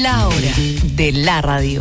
La hora de la radio.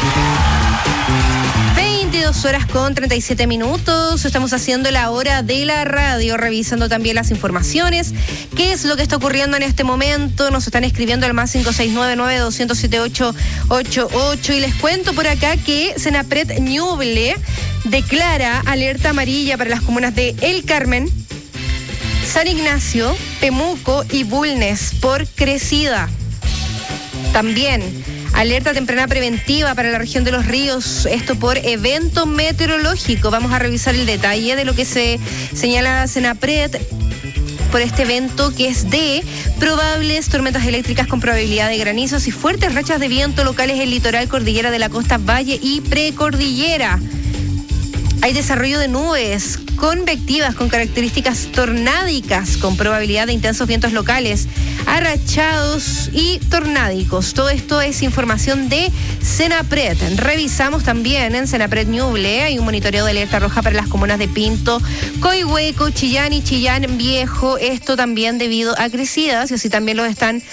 22:37. Estamos haciendo la hora de la radio, revisando también las informaciones. ¿Qué es lo que está ocurriendo en este momento? Nos están escribiendo al más 569-900-7888. Y les cuento por acá que Senapred Ñuble declara alerta amarilla para las comunas de El Carmen, San Ignacio, Pemuco y Bulnes por crecida. También alerta temprana preventiva para la región de Los Ríos, esto por evento meteorológico. Vamos a revisar el detalle de lo que se señala Senapred por este evento, que es de probables tormentas eléctricas con probabilidad de granizos y fuertes rachas de viento locales en el litoral, cordillera de la costa, valle y precordillera. Hay desarrollo de nubes convectivas con características tornádicas, con probabilidad de intensos vientos locales, arrachados y tornádicos. Todo esto es información de Senapred. Revisamos también en Senapred Ñuble, hay un monitoreo de alerta roja para las comunas de Pinto, Coihueco, Chillán y Chillán Viejo. Esto también debido a crecidas, y así también nos están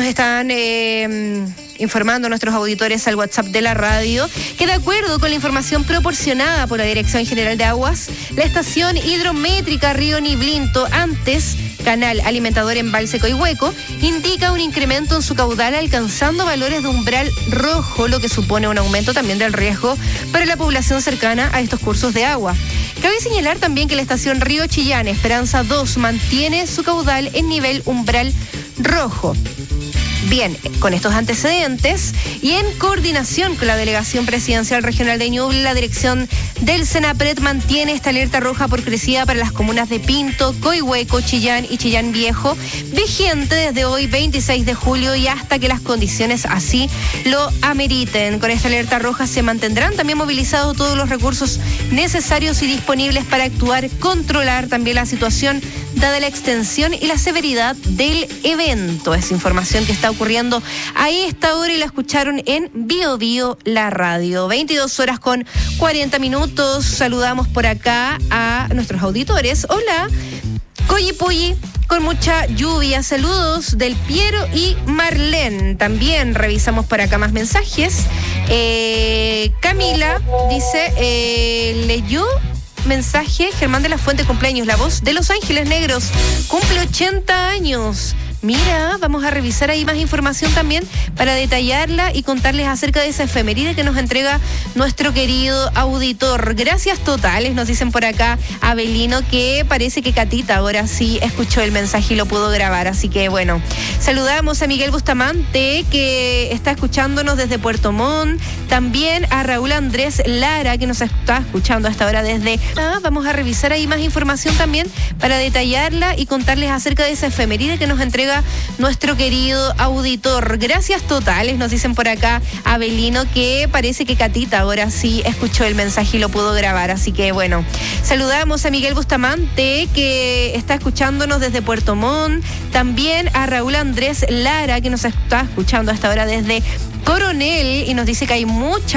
informando nuestros auditores al WhatsApp de la radio, que de acuerdo con la información proporcionada por la Dirección General de Aguas, la estación hidrométrica Río Niblinto, antes canal alimentador Embalse Coihueco, indica un incremento en su caudal alcanzando valores de umbral rojo, lo que supone un aumento también del riesgo para la población cercana a estos cursos de agua. Cabe señalar también que la estación Río Chillán Esperanza 2 mantiene su caudal en nivel umbral rojo. Bien, con estos antecedentes y en coordinación con la Delegación Presidencial Regional de Ñuble, la dirección del Senapred mantiene esta alerta roja por crecida para las comunas de Pinto, Coihueco, Chillán y Chillán Viejo, vigente desde hoy 26 de julio y hasta que las condiciones así lo ameriten. Con esta alerta roja se mantendrán también movilizados todos los recursos necesarios y disponibles para actuar, controlar también la situación, dada la extensión y la severidad del evento. Es información que está ocurriendo a esta hora y la escucharon en Bio Bio, la radio. 22:40. Saludamos por acá a nuestros auditores. Hola, Coyipulli, con mucha lluvia. Saludos del Piero y Marlene. También revisamos por acá más mensajes. Camila dice, leyó mensaje, Germán de la Fuente, cumpleaños, la voz de Los Ángeles Negros, cumple 80 años. Mira, vamos a revisar ahí más información también para detallarla y contarles acerca de esa efeméride que nos entrega nuestro querido auditor. Gracias totales, nos dicen por acá Abelino, que parece que Catita ahora sí escuchó el mensaje y lo pudo grabar. Así que bueno, saludamos a Miguel Bustamante, que está escuchándonos desde Puerto Montt. También a Raúl Andrés Lara, que nos está escuchando hasta ahora desde... Vamos a revisar ahí más información también para detallarla y contarles acerca de esa efeméride que nos entrega nuestro querido auditor. Gracias totales, nos dicen por acá Abelino, que parece que Catita ahora sí escuchó el mensaje y lo pudo grabar. Así que bueno, saludamos a Miguel Bustamante, que está escuchándonos desde Puerto Montt. También a Raúl Andrés Lara, que nos está escuchando hasta ahora desde Coronel y nos dice que hay mucha